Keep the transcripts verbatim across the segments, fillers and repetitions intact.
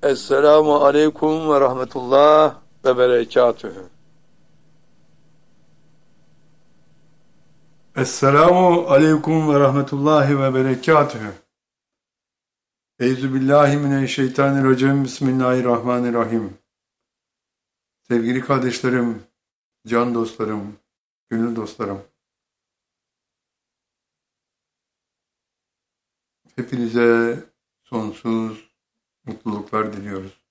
Esselamu aleyküm ve rahmetullah ve berekatühü. Esselamu aleyküm ve rahmetullahi ve berekatühü. Euzubillahimineşşeytanirracim. Bismillahirrahmanirrahim. Sevgili kardeşlerim, can dostlarım, gönül dostlarım. Hepinize sonsuz mutluluklar diliyoruz.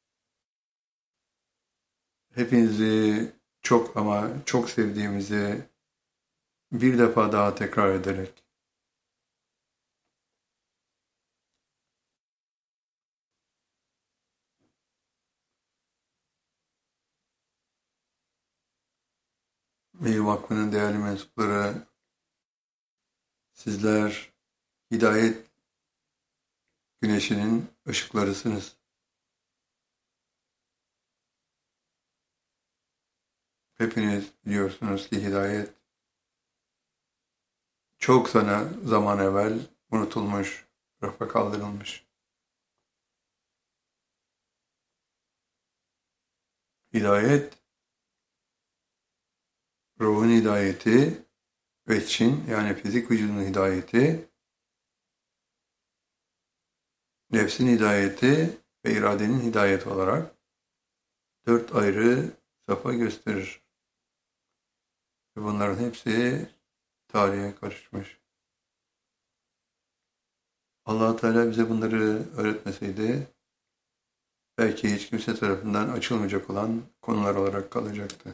Hepinizi çok ama çok sevdiğimizi bir defa daha tekrar ederek Meyve Vakfı'nın değerli mensupları, sizler hidayet güneşinin ışıklarısınız. Hepiniz biliyorsunuz ki hidayet çok sana zaman evvel unutulmuş, rafa kaldırılmış. Hidayet, ruhun hidayeti ve Çin, yani fizik vücudun hidayeti, nefsin hidayeti ve iradenin hidayeti olarak dört ayrı safa gösterir. Ve bunların hepsi tarihe karışmış. Allah Teala bize bunları öğretmeseydi, belki hiç kimse tarafından açılmayacak olan konular olarak kalacaktı.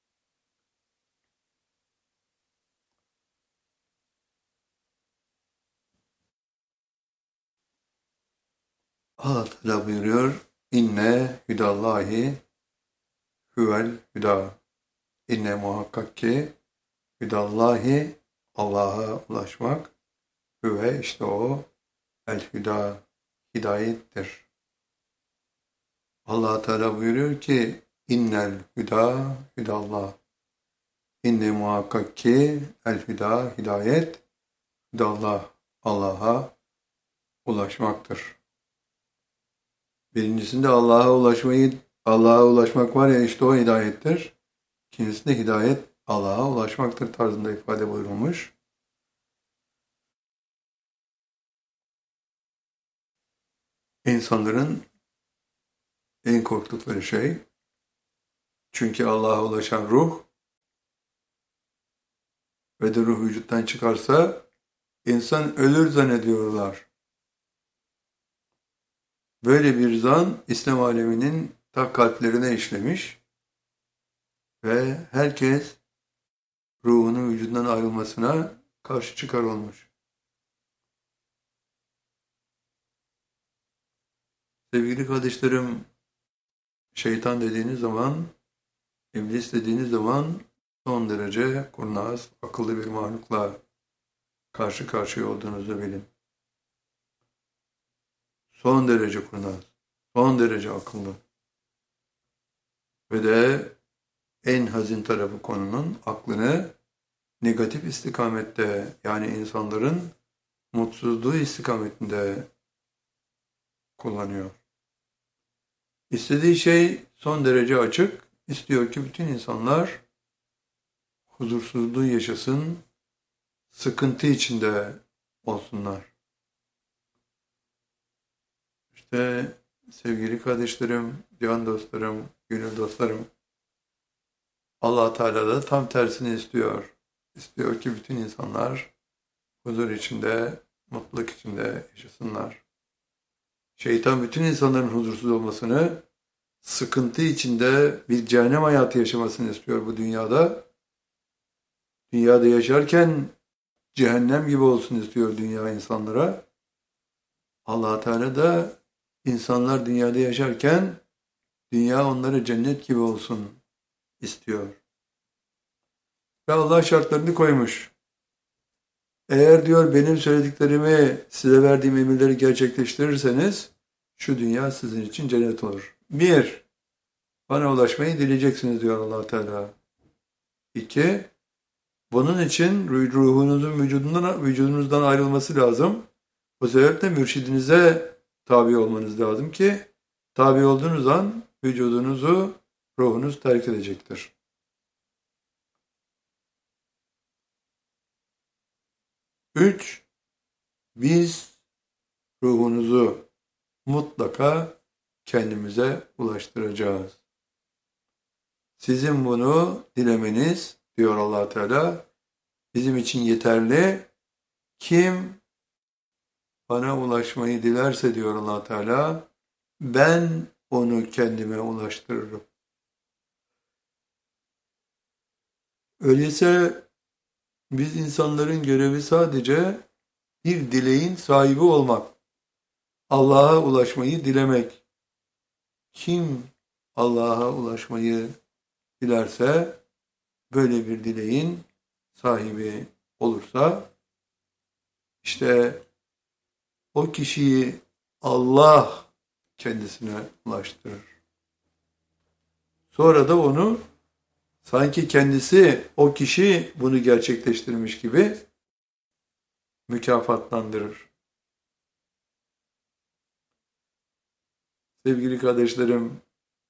Allah Teala buyuruyor, İnne hüdallahi huvel hüda. İnne muhakkak ki hüdallahi, Allah'a ulaşmak, hüve işte o, el hüda, hidayettir. Allah Teala buyuruyor ki innel hüda hüdallah. İnne muhakkak ki el hüda, hidayet, hüdallah, Allah'a ulaşmaktır. Birincisinde Allah'a ulaşmayı, Allah'a ulaşmak var ya, işte o hidayettir. İkincisinde hidayet Allah'a ulaşmaktır tarzında ifade buyurulmuş. İnsanların en korktukları şey, çünkü Allah'a ulaşan ruh ve de ruh vücuttan çıkarsa insan ölür zannediyorlar. Böyle bir zan İslam aleminin ta kalplerine işlemiş ve herkes ruhunun vücudundan ayrılmasına karşı çıkar olmuş. Sevgili kardeşlerim, şeytan dediğiniz zaman, iblis dediğiniz zaman son derece kurnaz, akıllı bir mahlukla karşı karşıya olduğunuzu bilin. Son derece kurnaz, son derece akıllı. Ve de en hazin tarafı konunun aklını negatif istikamette, yani insanların mutsuzluğu istikametinde kullanıyor. İstediği şey son derece açık. İstiyor ki bütün insanlar huzursuzluğu yaşasın, sıkıntı içinde olsunlar. İşte sevgili kardeşlerim, can dostlarım, gönül dostlarım, Allah Teala da tam tersini istiyor. İstiyor ki bütün insanlar huzur içinde, mutluluk içinde yaşasınlar. Şeytan bütün insanların huzursuz olmasını, sıkıntı içinde bir cehennem hayatı yaşamasını istiyor bu dünyada. Dünyada yaşarken cehennem gibi olsun istiyor dünya insanlara. Allah Teala da insanlar dünyada yaşarken dünya onlara cennet gibi olsun istiyor. Ve Allah şartlarını koymuş. Eğer diyor benim söylediklerimi, size verdiğim emirleri gerçekleştirirseniz şu dünya sizin için cennet olur. Bir, bana ulaşmayı dileyeceksiniz diyor Allah Teala. İki, bunun için ruhunuzun vücudundan, vücudunuzdan ayrılması lazım. O sebeple mürşidinize tabi olmanız lazım ki tabi olduğunuz an vücudunuzu ruhunuz terk edecektir. Üç, biz ruhunuzu mutlaka kendimize ulaştıracağız. Sizin bunu dilemeniz, diyor Allah Teala, bizim için yeterli. Kim bana ulaşmayı dilerse, diyor Allah Teala, ben onu kendime ulaştırırım. Öyleyse biz insanların görevi sadece bir dileğin sahibi olmak. Allah'a ulaşmayı dilemek. Kim Allah'a ulaşmayı dilerse, böyle bir dileğin sahibi olursa, işte o kişiyi Allah kendisine ulaştırır. Sonra da onu sanki kendisi, o kişi bunu gerçekleştirmiş gibi mükafatlandırır. Sevgili kardeşlerim,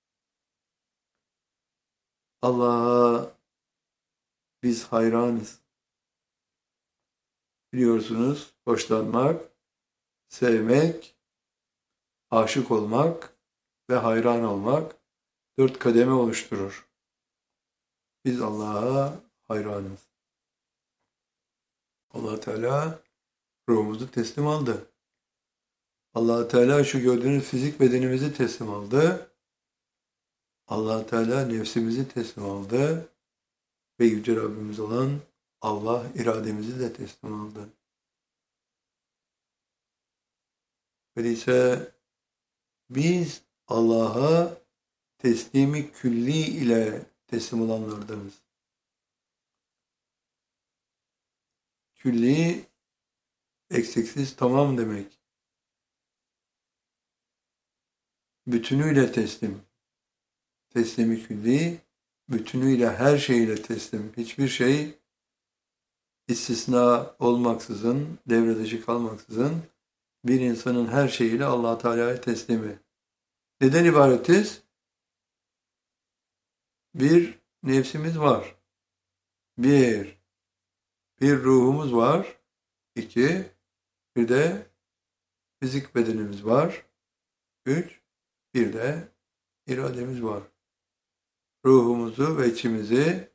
Allah'a biz hayranız. Biliyorsunuz, hoşlanmak, sevmek, aşık olmak ve hayran olmak dört kademe oluşturur. Biz Allah'a hayranız. Allah Teala ruhumuzu teslim aldı. Allah Teala şu gördüğünüz fizik bedenimizi teslim aldı. Allah Teala nefsimizi teslim aldı ve Yüce Rabbimiz olan Allah irademizi de teslim aldı. Öyleyse biz Allah'a teslimi külli ile teslim olanlardanız. Külli, eksiksiz tamam demek. Bütünüyle teslim. Teslimi külli, bütünüyle her şeyle teslim. Hiçbir şey istisna olmaksızın, devre dışı kalmaksızın bir insanın her şeyiyle Allah Teala'ya teslimi. Neden ibaretiz? Bir nefsimiz var. Bir, bir ruhumuz var. İki, bir de fizik bedenimiz var. Üç, bir de irademiz var. Ruhumuzu ve içimizi